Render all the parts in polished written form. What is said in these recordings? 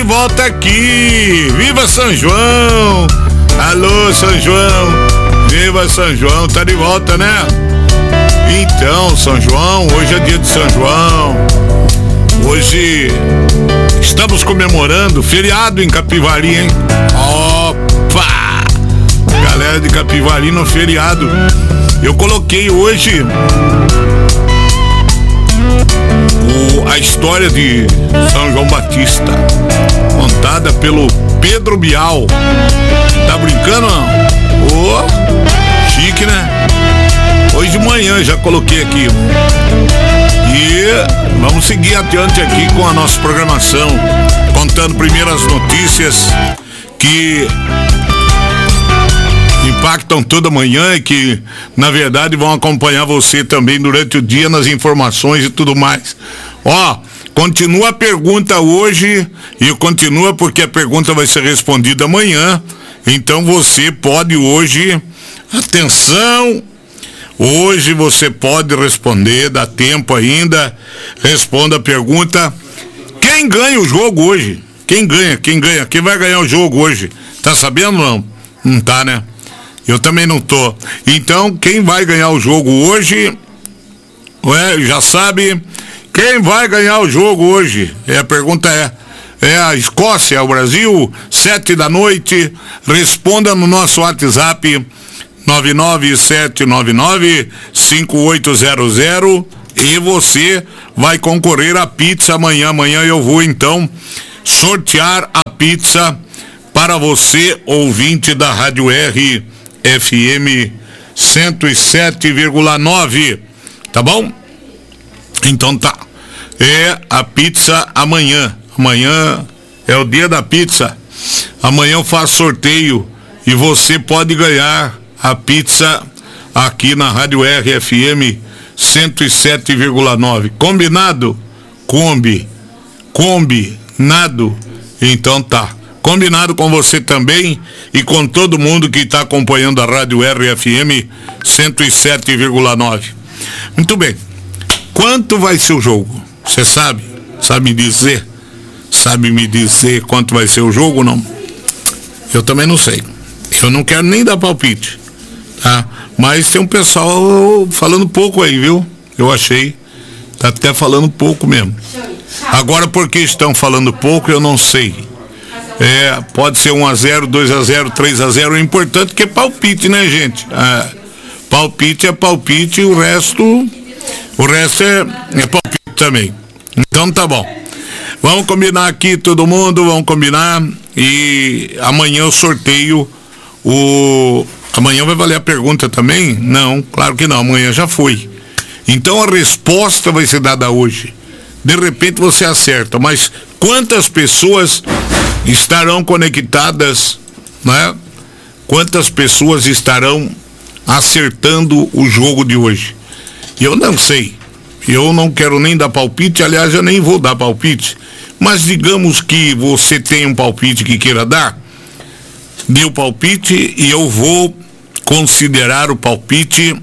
volta aqui. Viva São João! Alô, São João! Viva São João, tá de volta, né? Então, São João, hoje é dia de São João. Hoje estamos comemorando feriado em Capivari, hein? Opa! Galera de Capivari no feriado. Eu coloquei hoje a história de São João Batista, contada pelo Pedro Bial. Tá brincando, não? Chique, né? Hoje de manhã já coloquei aqui. E vamos seguir adiante aqui com a nossa programação, contando primeiro as notícias que impactam toda manhã e que, na verdade, vão acompanhar você também durante o dia nas informações e tudo mais. Continua a pergunta hoje e continua porque a pergunta vai ser respondida amanhã. Então você pode hoje, atenção, hoje você pode responder, dá tempo ainda, responda a pergunta. Quem ganha o jogo hoje? Quem ganha? Quem vai ganhar o jogo hoje? Tá sabendo ou não? Não tá, né? Eu também não tô. Então, quem vai ganhar o jogo hoje? Já sabe. Quem vai ganhar o jogo hoje? A pergunta é a Escócia, é o Brasil, 7h. Responda no nosso WhatsApp 997995800 e você vai concorrer à pizza amanhã. Amanhã eu vou então sortear a pizza para você, ouvinte da Rádio RFM 107,9. Tá bom? Então tá. É a pizza amanhã. Amanhã é o dia da pizza. Amanhã eu faço sorteio e você pode ganhar a pizza aqui na Rádio RFM 107,9. Combinado? Combinado? Então tá. Combinado com você também e com todo mundo que está acompanhando a Rádio RFM 107,9. Muito bem. Quanto vai ser o jogo? Você sabe? Sabe me dizer? Sabe me dizer quanto vai ser o jogo ou não? Eu também não sei. Eu não quero nem dar palpite, tá? Mas tem um pessoal falando pouco aí, viu? Eu achei. Tá até falando pouco mesmo. Agora, por que estão falando pouco, eu não sei. Pode ser 1-0, 2-0, 3-0. O importante é que é palpite, né, gente? Palpite é palpite e o resto é palpite também. Então tá bom. Vamos combinar aqui, todo mundo, vamos combinar. E amanhã eu sorteio Amanhã vai valer a pergunta também? Não, claro que não, amanhã já foi. Então a resposta vai ser dada hoje. De repente você acerta, mas quantas pessoas estarão conectadas, né? Quantas pessoas estarão acertando o jogo de hoje? Eu não sei. Eu não quero nem dar palpite, aliás, eu nem vou dar palpite. Mas digamos que você tem um palpite que queira dar, dê o palpite e eu vou considerar o palpite,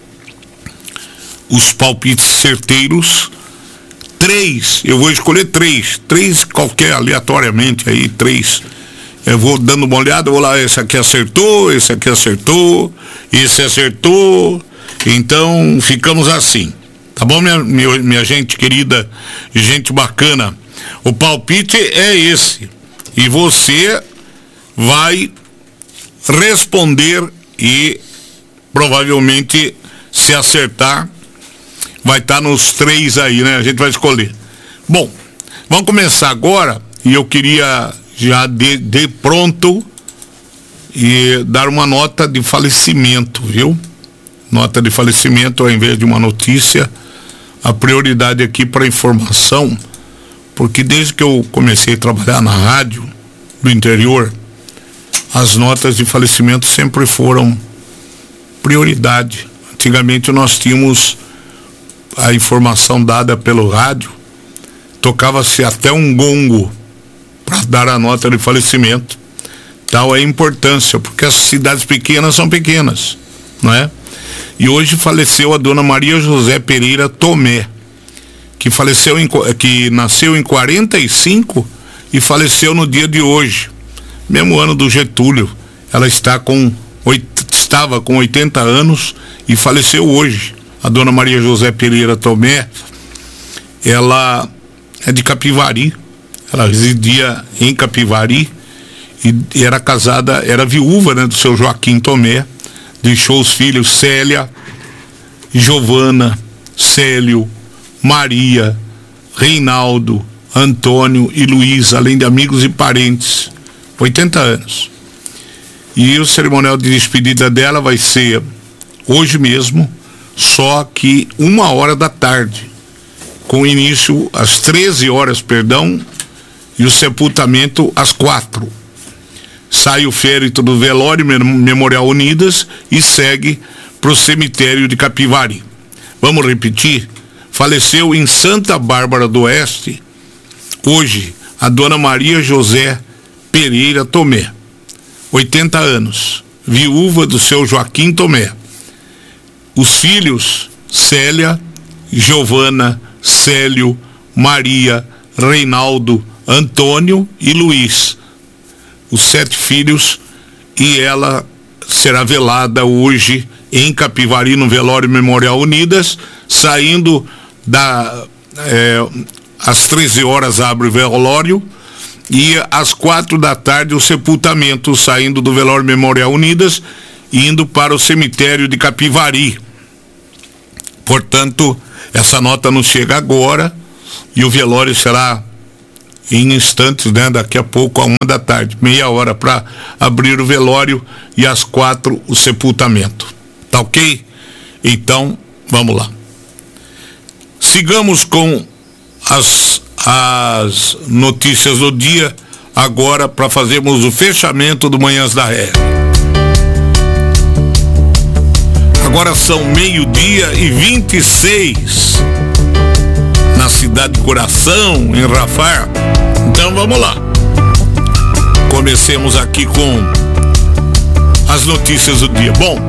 os palpites certeiros. 3, eu vou escolher 3 qualquer, aleatoriamente aí, 3. Eu vou dando uma olhada, vou lá, esse aqui acertou, esse aqui acertou, esse acertou. Então ficamos assim, tá bom, minha gente querida, gente bacana? O palpite é esse e você vai responder e provavelmente, se acertar, vai estar nos 3 aí, né? A gente vai escolher. Bom, vamos começar agora e eu queria já de pronto e dar uma nota de falecimento, viu? Nota de falecimento ao invés de uma notícia. A prioridade aqui para informação, porque desde que eu comecei a trabalhar na rádio do interior, as notas de falecimento sempre foram prioridade. Antigamente nós tínhamos a informação dada pelo rádio, tocava-se até um gongo para dar a nota de falecimento. Tal é a importância, porque as cidades pequenas são pequenas, não é? E hoje faleceu a dona Maria José Pereira Tomé, que nasceu em 45 e faleceu no dia de hoje, mesmo ano do Getúlio. Ela estava com 80 anos e faleceu hoje. A dona Maria José Pereira Tomé, ela é de Capivari, ela residia em Capivari e era casada, era viúva, né, do seu Joaquim Tomé. Deixou os filhos Célia, Giovana, Célio, Maria, Reinaldo, Antônio e Luiz, além de amigos e parentes. 80 anos. E o cerimonial de despedida dela vai ser hoje mesmo, só que 1h da tarde, com início às 13 horas, e o sepultamento às 4. Sai o féretro do velório Memorial Unidas e segue para o cemitério de Capivari. Vamos repetir? Faleceu em Santa Bárbara do Oeste, hoje, a dona Maria José Pereira Tomé, 80 anos, viúva do seu Joaquim Tomé. Os filhos Célia, Giovana, Célio, Maria, Reinaldo, Antônio e Luiz. Os 7 filhos, e ela será velada hoje em Capivari, no velório Memorial Unidas, saindo às 13 horas abre o velório, e às 4 da tarde o sepultamento, saindo do velório Memorial Unidas, indo para o cemitério de Capivari. Portanto, essa nota nos chega agora, e o velório será em instantes, né? Daqui a pouco, à 1 da tarde, meia hora para abrir o velório, e às 4 o sepultamento. Tá ok? Então, vamos lá. Sigamos com as notícias do dia, agora, para fazermos o fechamento do Manhãs da R. Agora são 12h26 na cidade de Coração, em Rafar. Então vamos lá. Comecemos aqui com as notícias do dia. Bom,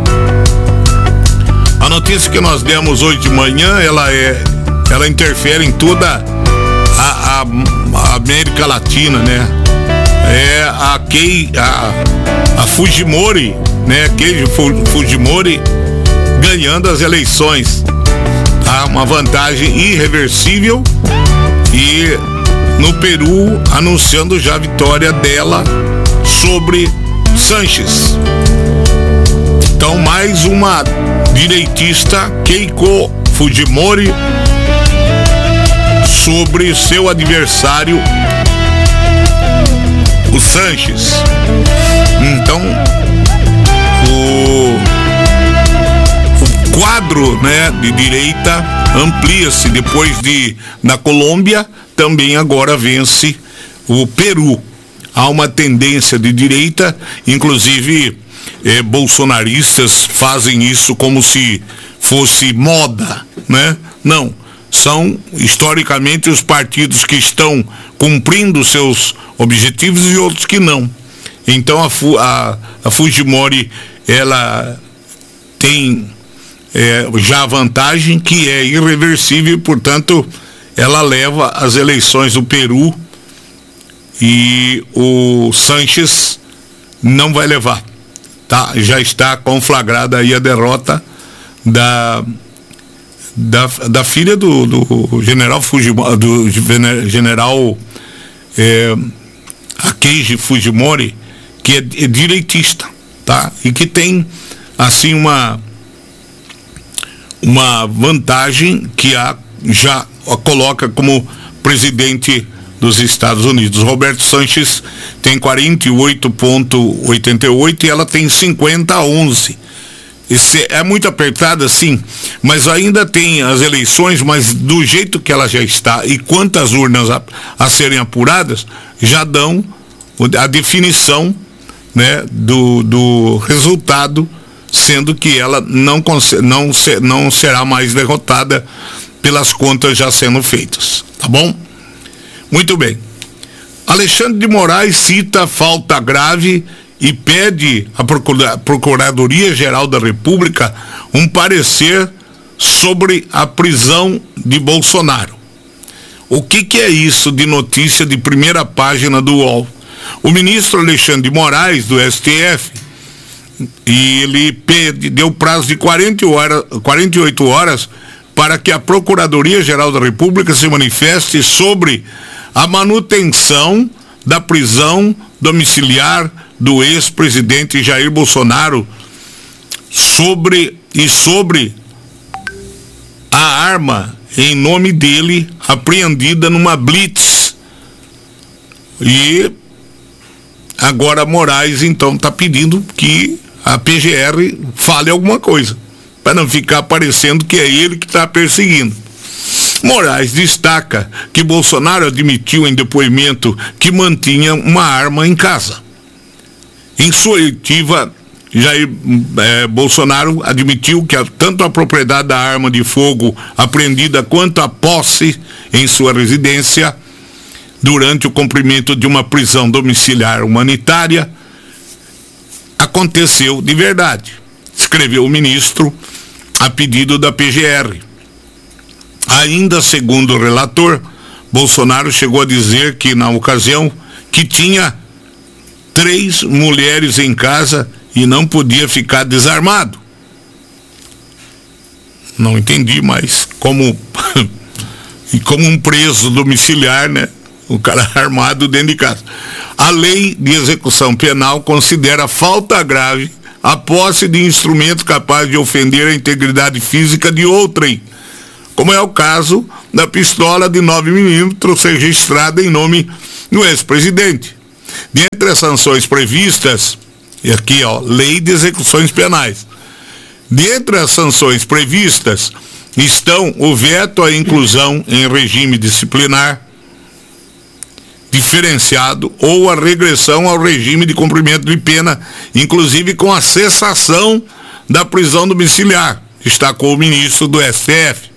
a notícia que nós demos hoje de manhã, ela interfere em toda a América Latina, né? É a Fujimori, né? Keijo Fujimori ganhando as eleições. Tá? Uma vantagem irreversível, e no Peru anunciando já a vitória dela sobre Sanches. Então, mais uma direitista, Keiko Fujimori, sobre seu adversário, o Sanches. Então, o quadro, né, de direita amplia-se depois na Colômbia, também agora vence o Peru. Há uma tendência de direita, inclusive bolsonaristas fazem isso como se fosse moda, né? Não, são historicamente os partidos que estão cumprindo seus objetivos e outros que não. Então a Fujimori, ela tem já a vantagem, que é irreversível, e, portanto, ela leva as eleições do Peru, e o Sanches não vai levar, tá? Já está conflagrada aí a derrota da filha do general Fujimori, do general Keiji Fujimori, que é direitista, tá? E que tem, assim, uma vantagem que já a coloca como presidente dos Estados Unidos. Roberto Sanches tem 48,88 e ela tem 50,11. É muito apertada, sim, mas ainda tem as eleições, mas do jeito que ela já está e quantas urnas a serem apuradas, já dão a definição, né, do resultado, sendo que ela não será mais derrotada pelas contas já sendo feitas, tá bom? Muito bem. Alexandre de Moraes cita falta grave e pede à Procuradoria-Geral da República um parecer sobre a prisão de Bolsonaro. O que é isso de notícia de primeira página do UOL? O ministro Alexandre de Moraes, do STF, e ele deu prazo de 48 horas para que a Procuradoria-Geral da República se manifeste sobre a manutenção da prisão domiciliar do ex-presidente Jair Bolsonaro sobre a arma em nome dele apreendida numa blitz. E agora Moraes então está pedindo que a PGR fale alguma coisa, para não ficar parecendo que é ele que está perseguindo. Moraes destaca que Bolsonaro admitiu em depoimento que mantinha uma arma em casa. Em sua oitiva, Jair Bolsonaro admitiu que tanto a propriedade da arma de fogo apreendida quanto a posse em sua residência durante o cumprimento de uma prisão domiciliar humanitária aconteceu de verdade, escreveu o ministro a pedido da PGR. Ainda segundo o relator, Bolsonaro chegou a dizer que na ocasião que tinha 3 mulheres em casa e não podia ficar desarmado. Não entendi, mas como um preso domiciliar, né? O cara armado dentro de casa. A lei de execução penal considera falta grave a posse de instrumento capaz de ofender a integridade física de outrem, como é o caso da pistola de 9mm registrada em nome do ex-presidente. Dentre as sanções previstas, e aqui lei de execuções penais, dentre as sanções previstas estão o veto à inclusão em regime disciplinar diferenciado ou a regressão ao regime de cumprimento de pena, inclusive com a cessação da prisão domiciliar, destacou o ministro do STF.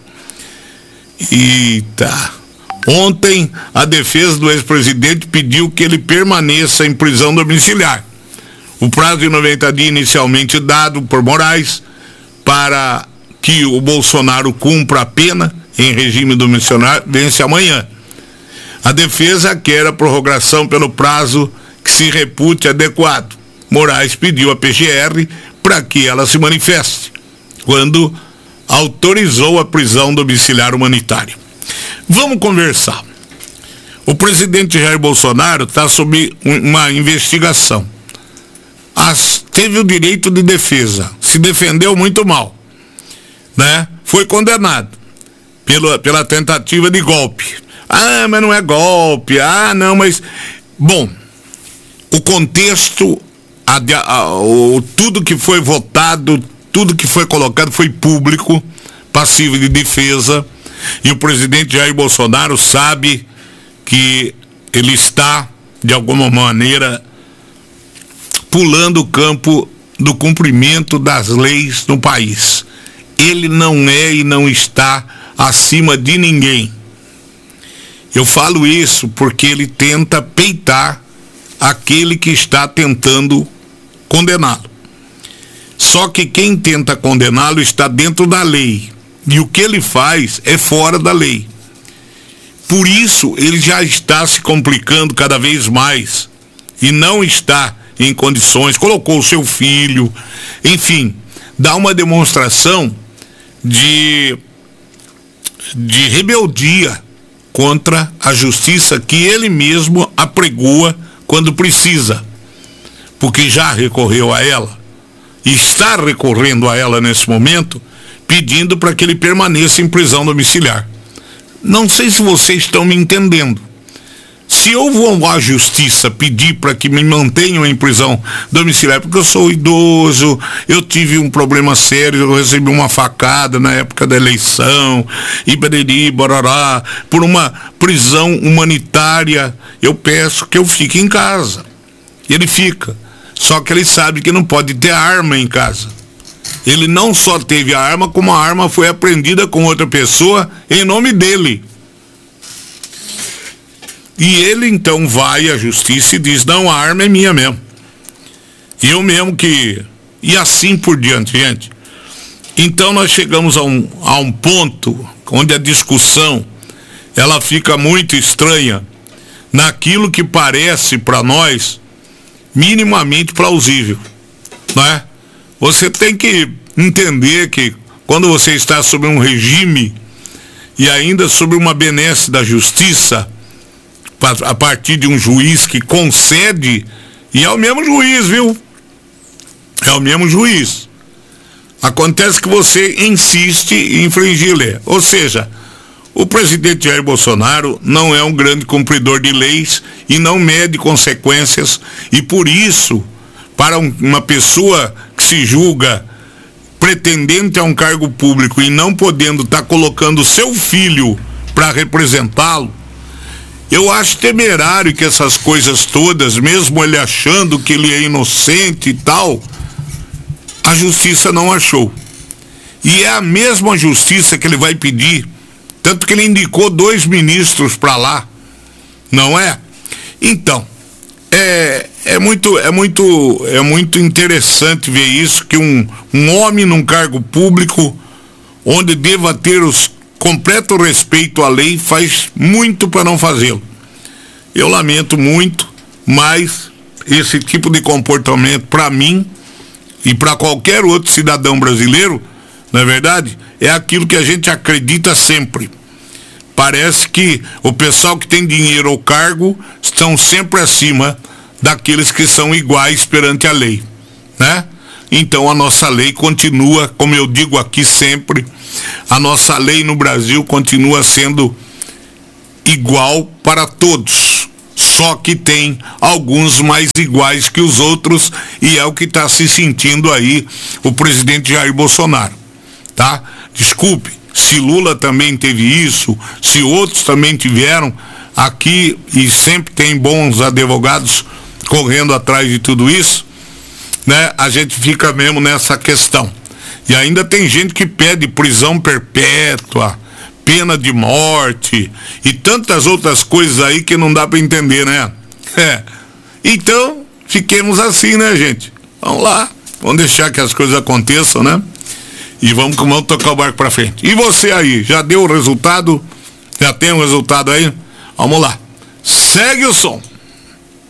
Ontem, a defesa do ex-presidente pediu que ele permaneça em prisão domiciliar. O prazo de 90 dias inicialmente dado por Moraes para que o Bolsonaro cumpra a pena em regime domiciliar vence amanhã. A defesa quer a prorrogação pelo prazo que se repute adequado. Moraes pediu à PGR para que ela se manifeste quando autorizou a prisão domiciliar humanitária. Vamos conversar. O presidente Jair Bolsonaro está sob uma investigação. Teve o direito de defesa, se defendeu muito mal, né? Foi condenado pela tentativa de golpe. Mas não é golpe. Não, mas... Bom, o contexto, tudo que foi votado, tudo que foi colocado foi público, passivo de defesa, e o presidente Jair Bolsonaro sabe que ele está, de alguma maneira, pulando o campo do cumprimento das leis no país. Ele não é e não está acima de ninguém. Eu falo isso porque ele tenta peitar aquele que está tentando condená-lo. Só que quem tenta condená-lo está dentro da lei. E o que ele faz é fora da lei. Por isso, ele já está se complicando cada vez mais. E não está em condições, colocou o seu filho, enfim, dá uma demonstração de rebeldia contra a justiça que ele mesmo apregoa quando precisa, porque já recorreu a ela, e está recorrendo a ela nesse momento, pedindo para que ele permaneça em prisão domiciliar. Não sei se vocês estão me entendendo. Se eu vou à justiça pedir para que me mantenham em prisão domiciliar, porque eu sou idoso, eu tive um problema sério, eu recebi uma facada na época da eleição, e bariri, barará, por uma prisão humanitária, eu peço que eu fique em casa. Ele fica. Só que ele sabe que não pode ter arma em casa. Ele não só teve a arma, como a arma foi apreendida com outra pessoa em nome dele. E ele então vai à justiça e diz, não, a arma é minha mesmo. Eu mesmo que... E assim por diante, gente. Então nós chegamos a um ponto onde a discussão ela fica muito estranha naquilo que parece para nós minimamente plausível, não é? Você tem que entender que quando você está sob um regime e ainda sob uma benesse da justiça, a partir de um juiz que concede, e é o mesmo juiz, viu? É o mesmo juiz. Acontece que você insiste em infringir lei. Ou seja, o presidente Jair Bolsonaro não é um grande cumpridor de leis e não mede consequências, e por isso, para uma pessoa que se julga pretendente a um cargo público e não podendo estar colocando seu filho para representá-lo, eu acho temerário que essas coisas todas, mesmo ele achando que ele é inocente e tal, a justiça não achou. E é a mesma justiça que ele vai pedir, tanto que ele indicou 2 ministros para lá, não é? Então, é muito interessante ver isso, que um homem num cargo público, onde deva ter os completo respeito à lei, faz muito para não fazê-lo. Eu lamento muito, mas esse tipo de comportamento, para mim e para qualquer outro cidadão brasileiro, não é verdade? É aquilo que a gente acredita sempre. Parece que o pessoal que tem dinheiro ou cargo estão sempre acima daqueles que são iguais perante a lei, né? Então a nossa lei continua, como eu digo aqui sempre, a nossa lei no Brasil continua sendo igual para todos, só que tem alguns mais iguais que os outros, e é o que está se sentindo aí o presidente Jair Bolsonaro, tá? Desculpe, se Lula também teve isso, se outros também tiveram aqui, e sempre tem bons advogados correndo atrás de tudo isso, né? A gente fica mesmo nessa questão. E ainda tem gente que pede prisão perpétua, pena de morte e tantas outras coisas aí que não dá para entender, né? Então, fiquemos assim, né, gente? Vamos lá, vamos deixar que as coisas aconteçam, né? E vamos tocar o barco para frente. E você aí, já deu o resultado? Já tem o resultado aí? Vamos lá. Segue o som.